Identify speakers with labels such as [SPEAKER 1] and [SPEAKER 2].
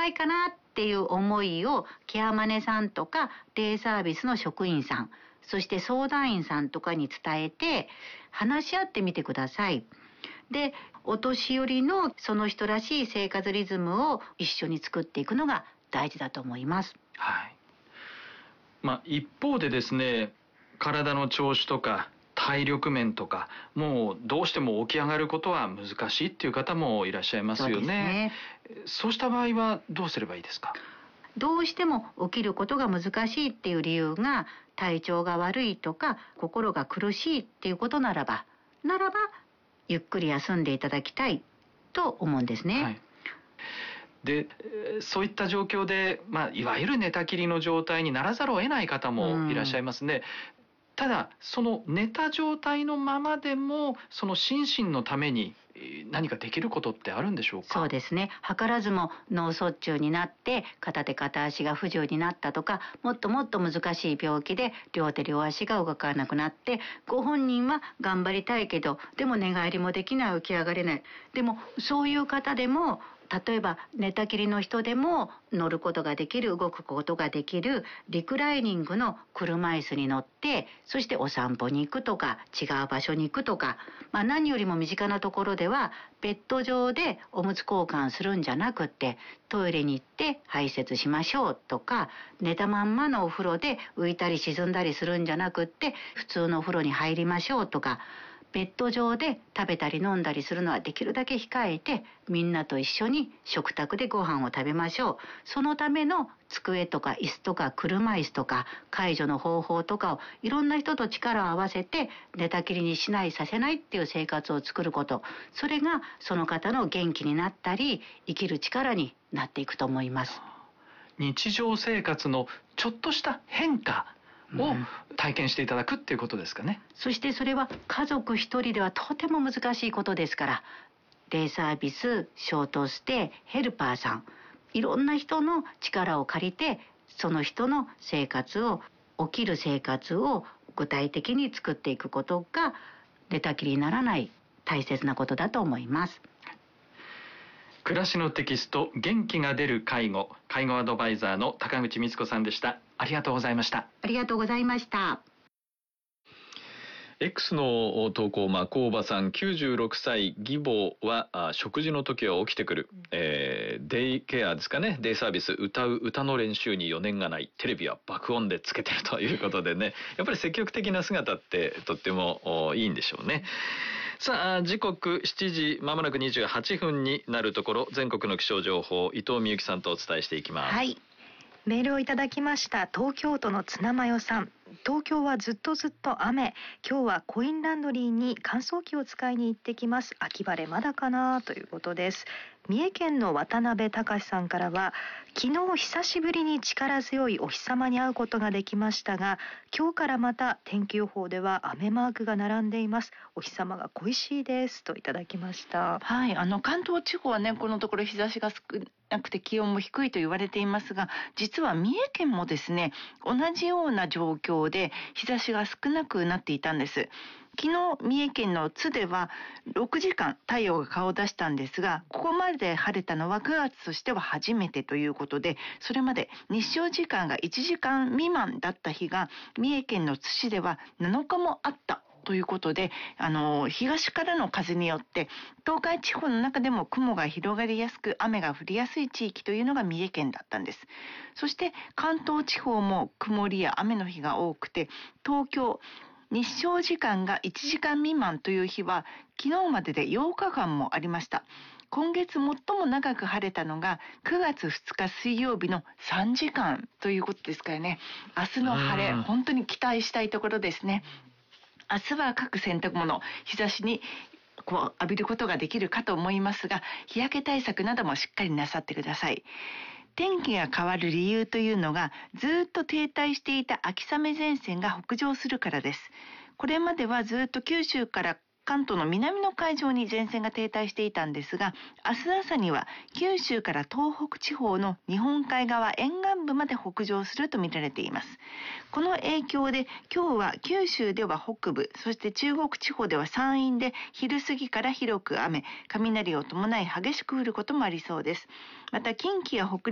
[SPEAKER 1] 怖いかなっていう思いをケアマネさんとかデイサービスの職員さん、そして相談員さんとかに伝えて話し合ってみてください。で、お年寄りのその人らしい生活リズムを一緒に作っていくのが大事だと思います。
[SPEAKER 2] はい。一方でですね、体の調子とか体力面とか、もうどうしても起き上がることは難しいっていう方もいらっしゃいますよね。そうした場合はどうすればいいですか？
[SPEAKER 1] どうしても起きることが難しいっていう理由が体調が悪いとか心が苦しいっていうことならばゆっくり休んでいただきたいと思うんですね。
[SPEAKER 2] はい。で、そういった状況で、いわゆる寝たきりの状態にならざるを得ない方もいらっしゃいますね。ただその寝た状態のままでもその心身のために何かできることってあるんでしょうか？
[SPEAKER 1] そうですね。図らずも脳卒中になって片手片足が不自由になったとか、もっともっと難しい病気で両手両足が動かなくなって、ご本人は頑張りたいけどでも寝返りもできない、起き上がれない。でもそういう方でも、例えば寝たきりの人でも乗ることができる、動くことができるリクライニングの車椅子に乗って、そしてお散歩に行くとか違う場所に行くとか、何よりも身近なところではベッド上でおむつ交換するんじゃなくって、トイレに行って排泄しましょうとか、寝たまんまのお風呂で浮いたり沈んだりするんじゃなくって、普通のお風呂に入りましょうとか、ベッド上で食べたり飲んだりするのはできるだけ控えて、みんなと一緒に食卓でご飯を食べましょう。そのための机とか椅子とか車椅子とか介助の方法とかをいろんな人と力を合わせて寝たきりにしない、させないっていう生活を作ること、それがその方の元気になったり生きる力になっていくと思います。
[SPEAKER 2] 日常生活のちょっとした変化を体験していただくっていうことですかね。
[SPEAKER 1] そしてそれは家族一人ではとても難しいことですから、デイサービス、ショートステイ、ヘルパーさん、いろんな人の力を借りて、その人の生活を、起きる生活を具体的に作っていくことが寝たきりにならない大切なことだと思います。
[SPEAKER 2] 暮らしのテキスト、元気が出る介護アドバイザーの高口光子さんでした。ありがとうございました。
[SPEAKER 1] ありがとうございました。
[SPEAKER 2] X の投稿、コウバさん96歳義母は食事の時は起きてくる、デイケアですかね、デイサービス、歌う歌の練習に余念がない、テレビは爆音でつけてるということでね、やっぱり積極的な姿ってとってもいいんでしょうね。さあ、時刻7時まもなく28分になるところ、全国の気象情報、伊藤美由紀さんとお伝えしていきます。
[SPEAKER 3] はい、メールをいただきました。東京都のツナマヨさん。東京はずっと雨。今日はコインランドリーに乾燥機を使いに行ってきます。秋晴れまだかなということです。三重県の渡辺隆さんからは、昨日久しぶりに力強いお日様に会うことができましたが、今日からまた天気予報では雨マークが並んでいます。お日様が恋しいですといただきました。
[SPEAKER 4] はい、関東地方はね、このところ日差しが少なくて気温も低いと言われていますが、実は三重県もですね、同じような状況で日差しが少なくなっていたんです。昨日三重県の津では6時間太陽が顔を出したんですが、ここまで晴れたのは9月としては初めてということで、それまで日照時間が1時間未満だった日が三重県の津市では7日もあったということで、東からの風によって東海地方の中でも雲が広がりやすく雨が降りやすい地域というのが三重県だったんです。そして関東地方も曇りや雨の日が多くて、東京日照時間が1時間未満という日は昨日までで8日間もありました。今月最も長く晴れたのが9月2日水曜日の3時間ということですからね、明日の晴れ本当に期待したいところですね。明日は各洗濯物、日差しに浴びることができるかと思いますが、日焼け対策などもしっかりなさってください。天気が変わる理由というのが、ずっと停滞していた秋雨前線が北上するからです。これまではずっと九州から関東の南の海上に前線が停滞していたんですが、明日朝には九州から東北地方の日本海側沿岸部まで北上すると見られています。この影響で今日は九州では北部、そして中国地方では山陰で昼過ぎから広く雨、雷を伴い激しく降ることもありそうです。また近畿や北陸